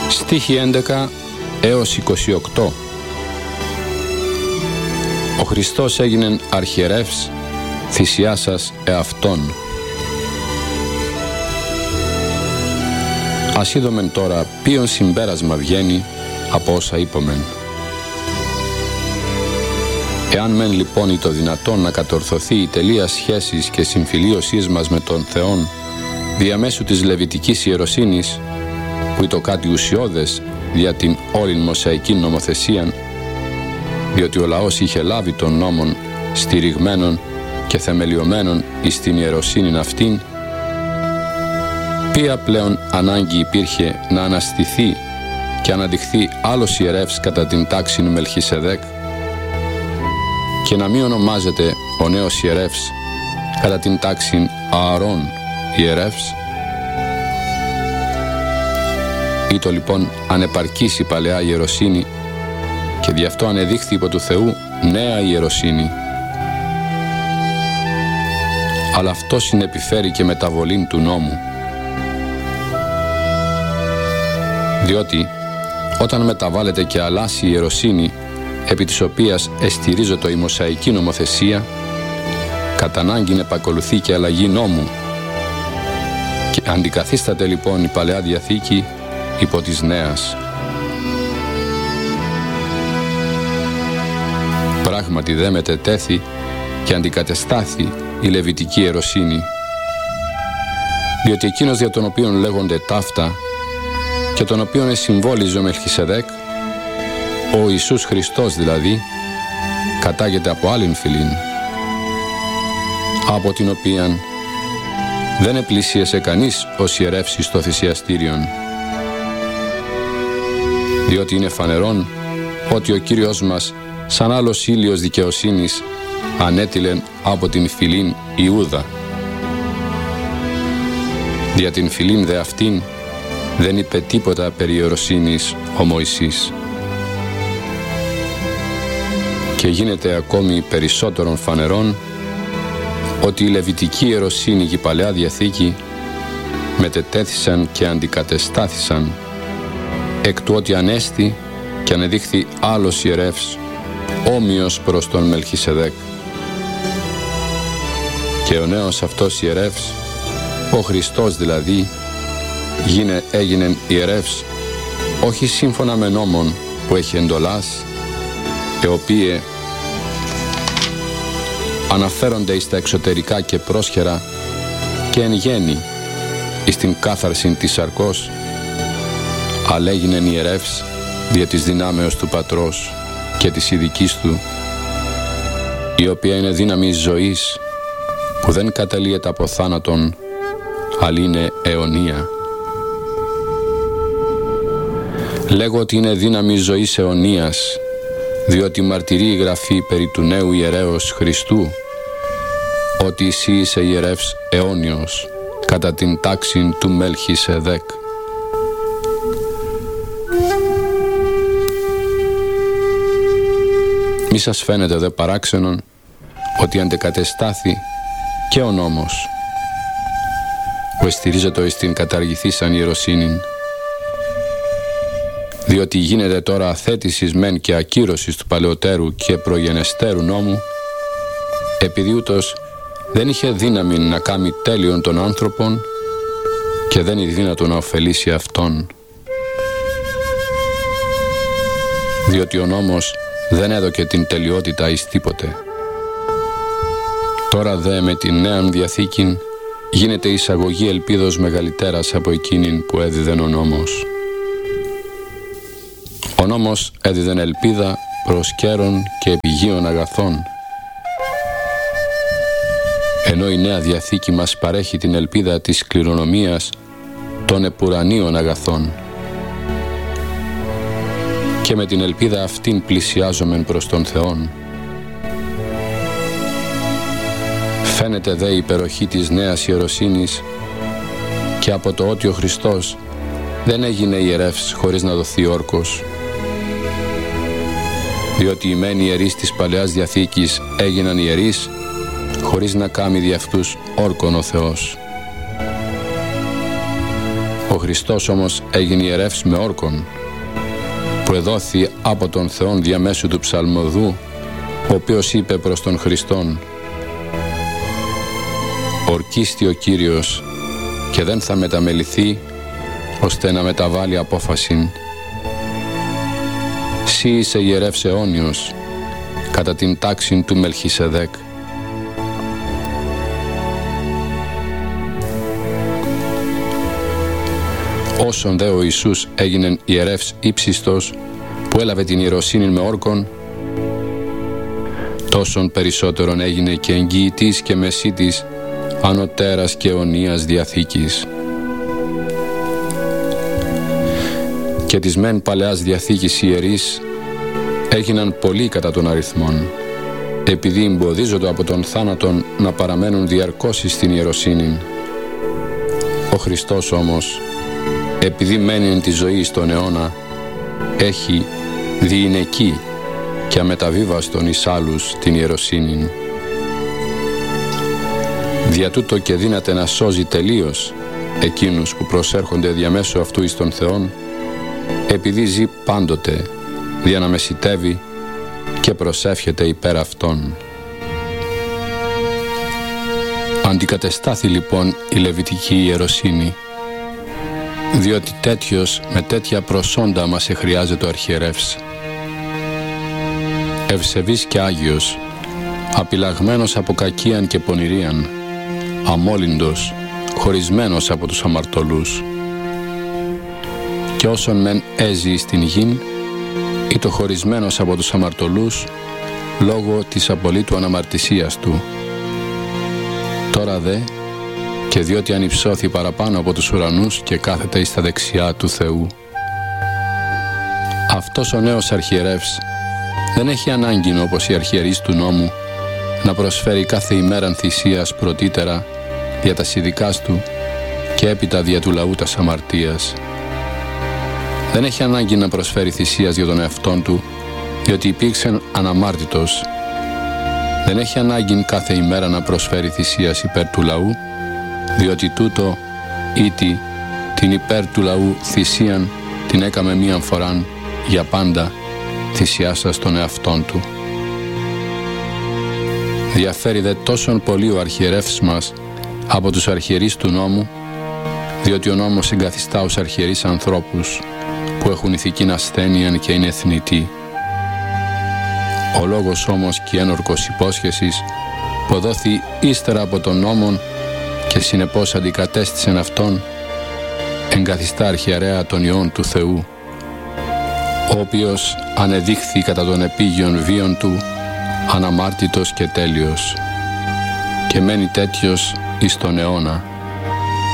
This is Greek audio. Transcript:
Στίχοι 11 έως 28. Ο Χριστός έγινεν αρχιερεύς, θυσιάσας εαυτόν. Ας είδομεν τώρα ποιον συμπέρασμα βγαίνει από όσα είπομεν. Εάν μεν λοιπόν ή το δυνατόν να κατορθωθεί η τελεία σχέσης και συμφιλίωσής μας με τον Θεόν διαμέσου της Λεβιτικής ιεροσύνης, που είναι το κάτι ουσιώδες δια την όλην Μωσαϊκή νομοθεσίαν, διότι ο λαός είχε λάβει των νόμων στηριγμένων και θεμελιωμένων εις την ιεροσύνην αυτήν, ποια πλέον ανάγκη υπήρχε να αναστηθεί και αναδειχθεί άλλος ιερεύς κατά την τάξην Μελχισεδέκ και να μην ονομάζεται ο νέος ιερεύς κατά την τάξην Ααρών ιερεύς. Ήτο λοιπόν ανεπαρκής η παλαιά ιεροσύνη και δι' αυτό ανεδείχθη υπό του Θεού νέα ιεροσύνη. Αλλά αυτό συνεπιφέρει και μεταβολήν του νόμου. Διότι όταν μεταβάλλεται και αλλάσει η ιεροσύνη επί της οποίας εστηρίζεται η Μωσαϊκή νομοθεσία, κατά ανάγκην επακολουθεί και αλλαγή νόμου και αντικαθίσταται λοιπόν η Παλαιά Διαθήκη υπό της Νέας. Πράγματι δε μετετέθη και αντικατεστάθη η Λεβιτική ιεροσύνη, διότι εκείνος για τον οποίον λέγονται ταύτα και τον οποίον εσυμβόλιζε ο Μελχισεδέκ, ο Ιησούς Χριστός δηλαδή, κατάγεται από άλλην φυλήν, από την οποίαν δεν επλησίασε κανείς ως ιερεύς στο θυσιαστήριον, διότι είναι φανερόν ότι ο Κύριος μας σαν άλλος ήλιος δικαιοσύνης ανέτειλεν από την φυλήν Ιούδα. Δια την φυλήν δε αυτήν δεν είπε τίποτα περί ιεροσύνης ο Μωυσής. Και γίνεται ακόμη περισσότερον φανερόν ότι η Λεβιτική ιεροσύνη και η Παλαιά Διαθήκη μετετέθησαν και αντικατεστάθησαν εκ του ότι ανέστη και ανεδείχθη άλλος ιερεύς όμοιος προς τον Μελχισεδέκ. Και ο νέος αυτός ιερεύς, ο Χριστός δηλαδή, έγινεν ιερεύς όχι σύμφωνα με νόμον που έχει εντολάς, οι οποίες αναφέρονται εις τα εξωτερικά και πρόσχερα και εν γέννη εις την κάθαρσιν της σαρκός, αλλά έγινεν ιερεύς δια της δυνάμεως του Πατρός και της ειδικής του, η οποία είναι δύναμη ζωής που δεν καταλύεται από θάνατον, αλλά είναι αιωνία. Λέγω ότι είναι δύναμη ζωής αιωνίας, διότι μαρτυρεί η Γραφή περί του νέου ιερέως Χριστού, ότι εσύ είσαι ιερεύς αιώνιος κατά την τάξην του Μελχισεδέκ. Μη σας φαίνεται δε παράξενον ότι αντεκατεστάθη και ο νόμος που εστηρίζεται εις την καταργηθήσαν ιεροσύνην, διότι γίνεται τώρα αθέτησης μεν και ακύρωσης του παλαιότερου και προγενεστέρου νόμου, επειδή ούτως δεν είχε δύναμη να κάνει τέλειον των άνθρωπων και δεν είναι δύνατο να ωφελήσει αυτόν. Διότι ο νόμος δεν έδωκε την τελειότητα εις τίποτε. Τώρα δε με την Νέαν Διαθήκην γίνεται εισαγωγή ελπίδος μεγαλύτερας από εκείνην που έδιδεν ο νόμος. Ο νόμος έδιδεν ελπίδα προς καιρών και επιγείων αγαθών, ενώ η Νέα Διαθήκη μας παρέχει την ελπίδα της κληρονομίας των επουρανίων αγαθών. Και με την ελπίδα αυτήν πλησιάζομεν προς τον Θεόν. Φαίνεται δε η υπεροχή της νέας ιεροσύνης και από το ότι ο Χριστός δεν έγινε ιερεύς χωρίς να δοθεί όρκος, διότι οι μεν ιερείς της Παλαιάς Διαθήκης έγιναν ιερείς χωρίς να κάμει δι' αυτούς όρκον ο Θεός. Ο Χριστός όμως έγινε ιερεύς με όρκον, που εδόθη από τον Θεόν διαμέσου του ψαλμοδού, ο οποίος είπε προς τον Χριστόν: «Ορκίστη ο Κύριος και δεν θα μεταμεληθεί, ώστε να μεταβάλει απόφασιν. Συ είσαι ιερεύς αιώνιος, κατά την τάξην του Μελχισεδέκ». Όσον δε ο Ιησούς έγινεν ιερεύς ύψιστος, που έλαβε την ιεροσύνη με όρκον, τόσον περισσότερον έγινε και εγγυητής και μεσίτης ανωτέρας και αιωνίας διαθήκης. Και της μεν παλαιάς διαθήκης ιερείς έγιναν πολλοί κατά των αριθμών, επειδή εμποδίζονται από τον θάνατον να παραμένουν διαρκώς στην ιεροσύνη. Ο Χριστός όμως, επειδή μένει εν τη ζωή στον αιώνα, έχει διηνεκή και αμεταβίβαστον εις άλλους την ιεροσύνη. Δια τούτο και δύναται να σώζει τελείως εκείνους που προσέρχονται διαμέσου αυτού εις τον Θεόν, επειδή ζει πάντοτε δια να μεσιτεύει και προσεύχεται υπέρ αυτών. Αντικατεστάθη λοιπόν η λεβιτική ιεροσύνη, διότι τέτοιος με τέτοια προσόντα μας εχρειάζεται ο αρχιερεύς. Ευσεβής και Άγιος, απειλαγμένος από κακίαν και πονηρίαν, αμόλυντος, χωρισμένος από τους αμαρτωλούς. Και όσον μεν έζει στην γην, ή το χωρισμένος από τους αμαρτωλούς, λόγω της απολύτου αναμαρτησίας του. Τώρα δε, και διότι ανυψώθη παραπάνω από τους ουρανούς και κάθεται εις τα δεξιά του Θεού. Αυτός ο νέος αρχιερεύς δεν έχει ανάγκη, όπως οι αρχιερείς του νόμου, να προσφέρει κάθε ημέραν θυσίας πρωτήτερα δια τα ειδικάς του και έπειτα δια του λαού τας αμαρτίας. Δεν έχει ανάγκη να προσφέρει θυσίας για τον εαυτόν του, διότι υπήρξε αναμάρτητος. Δεν έχει ανάγκη κάθε ημέρα να προσφέρει θυσίας υπέρ του λαού, διότι τούτο ήτι την υπέρ του λαού θυσίαν την έκαμε μίαν φοράν για πάντα, θυσιάσας τον εαυτόν του. Διαφέρει δε τόσον πολύ ο αρχιερεύς μας από τους αρχιερείς του νόμου, διότι ο νόμος εγκαθιστά ως αρχιερείς ανθρώπους που έχουν ηθικήν ασθένεια και είναι θνητοί. Ο λόγος όμως και ένορκος υπόσχεσης που δόθη ύστερα από τον νόμον και συνεπώς αντικατέστησεν αυτόν, εγκαθιστά αρχιερέα των Υιών του Θεού, ο οποίος ανεδείχθη κατά των επίγειων βίων του αναμάρτητος και τέλειος και μένει τέτοιος εις τον αιώνα.